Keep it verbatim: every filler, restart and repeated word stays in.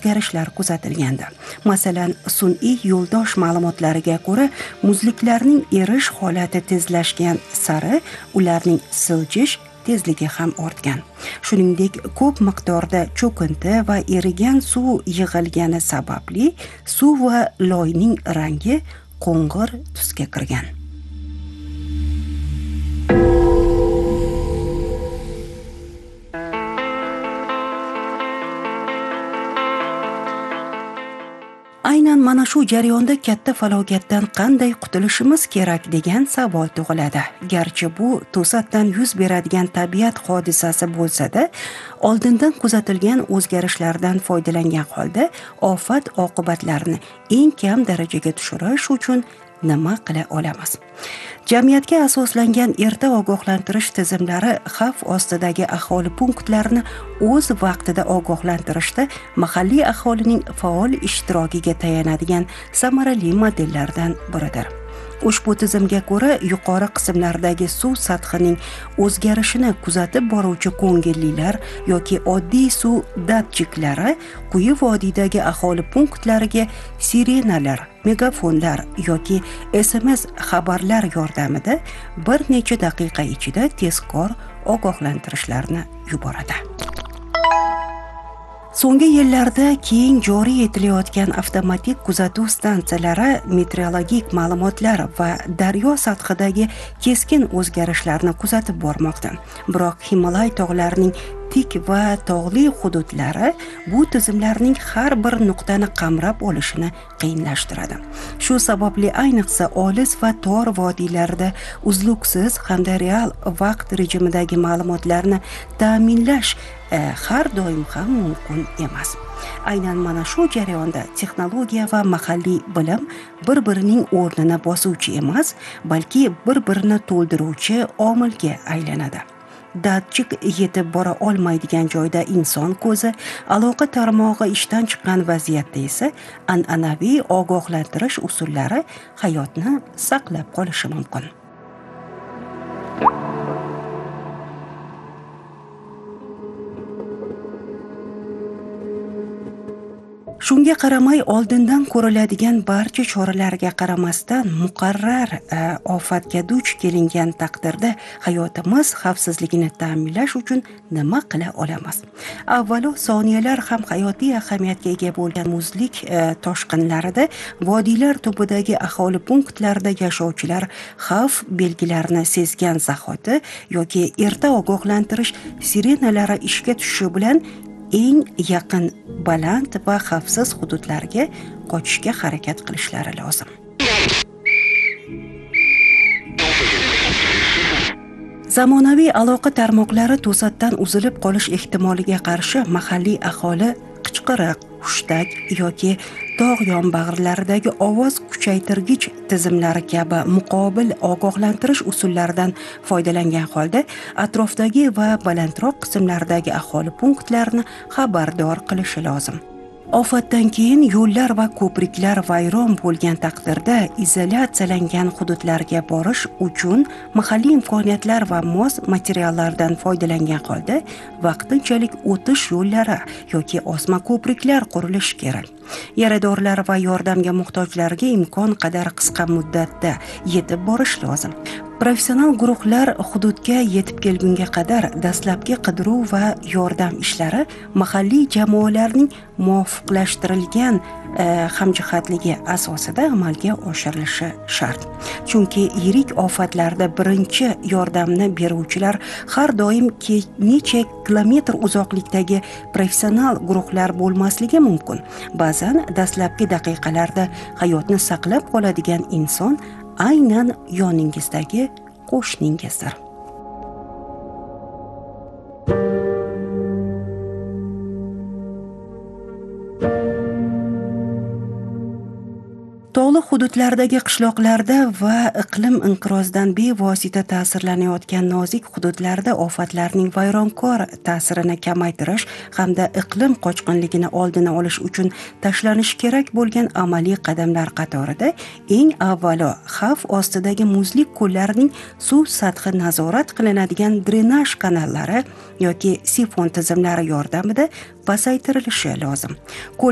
o'zgarishlar kuzatilgandi. Masalan, sun'iy yo'ldosh ma'lumotlariga ko'ra, muzliklarning erish holati tezlashgan sari ularning siljish tezligi ham ortgan. Shuningdek, ko'p miqdorda cho'kinti va erigan suv yig'ilgani sababli suv va loyning rangi qo'ng'ir tusga kirgan. Aynan mana shu jarayonda katta falokatdan qanday qutulishimiz kerak degan savol tug'iladi. Garchi bu to'satdan yuz beradigan tabiat hodisasi bo'lsa-da, oldindan kuzatilgan o'zgarishlardan foydalangan holda ofat oqibatlarini eng kam darajaga tushirish uchun nima qila olamiz? Jamiyatga asoslangan erta ogohlantirish tizimlari xavf ostidagi aholi punktlarini o'z vaqtida ogohlantirishda mahalliy aholining faol ishtirokiga tayanadigan samarali modellardan biridir. Ushbu tizimga ko'ra, yuqori qismlardagi suv sathining o'zgarishini kuzatib boruvchi ko'ngillilar yoki oddiy suv datchiklari quyi vodiydagi aholi punktlariga sirenalar, megafonlar yoki S M S xabarlar yordamida bir necha daqiqa ichida tezkor ogohlantirishlarni yuboradi. So'nggi yillarda keng joriy etilayotgan avtomatik kuzatuv stansiyalari meteorologik ma'lumotlar va daryo sathidagi keskin o'zgarishlarni kuzatib bormoqda. Biroq Himolay tog'larining tik va tog'li hududlari bu tizimlarning har bir nuqtani qamrab olishini qiyinlashtiradi. Shu sababli ayniqsa olis va tor vodiylarda uzluksiz hamda real vaqt rejimidagi ma'lumotlarni ta'minlash e, har doim ham mumkin emas. Aynan mana shu jarayonda texnologiya va mahalliy bilim bir-birining o'rnini bosuvchi emas, balki bir-birini to'ldiruvchi omilga aylanadi. Datchik yetib bora olmaydigan joyda inson ko'zi, aloqa tarmog'i ishdan chiqqan vaziyatda esa an'anaviy ogohlantirish usullari hayotni saqlab qolishi mumkin. Shunga qaramay, oldindan ko'riladigan barcha choralarga qaramasdan muqarrar e, ofatga duch kelingan taqdirda hayotimiz xavfsizligini ta'minlash uchun nima qila olamiz? Avvalo, soniyalar ham hayotiy ahamiyatga ega bo'lgan muzlik e, toshqinlarida vodiylar tubidagi aholi punktlarida yashovchilar xavf belgilarini sezgan zahoti yoki erta ogohlantirish sirenalari ishga tushishi bilan eng yaqin baland va xavfsiz hududlarga qochishga harakat qilishlari lozim. Zamonaviy aloqa tarmoqlari to'satdan uzilib qolish ehtimoliga qarshi mahalliy aholi qichqiriq, hushtak yoki tog' yonbag'irlaridagi ovoz kuchaytirgich tizimlari kabi muqobil ogohlantirish usullaridan foydalangan holda atrofdagi va balandroq qismlardagi aholi punktlarini xabardor qilishi lozim. Ofatdan keyin yo'llar va ko'priklar vayron bo'lgan taqdirda izolyatsiyalangan hududlarga borish uchun mahalliy imkoniyatlar va mos materiallardan foydalangan holda vaqtinchalik o'tish yo'llari yoki osma ko'priklar qurilishi kerak. Yaradorlar va yordamga muhtojlarga imkon qadar qisqa muddatda yetib borish lozim. Professional guruhlar hududga yetib kelgunga qadar dastlabki qidiruv va yordam ishlari mahalliy jamoalarning muvofiqlashtirilgan e, hamjihatligi asosida amalga oshirilishi shart. Chunki yirik ofatlarda birinchi yordamni beruvchilar har doim necha kilometr uzoqlikdagi professional guruhlar bo'lmasligi mumkin. Ba'zan dastlabki daqiqalarda hayotni saqlab qoladigan inson aynan yoningizdagi qo'shningizdir. Tog'li hududlardagi qishloqlarda va iqlim inqirozidan bevosita ta'sirlanayotgan nozik hududlarda ofatlarning vayronkor ta'sirini kamaytirish hamda iqlim qochqinligini oldini olish uchun tashlanish kerak bo'lgan amaliy qadamlar qatorida eng avvalo xavf ostidagi muzlik ko'llarining suv sathi nazorat qilinadigan drenaj kanallari yoki sifon tizimlari yordamida pasaytirilishi lozim.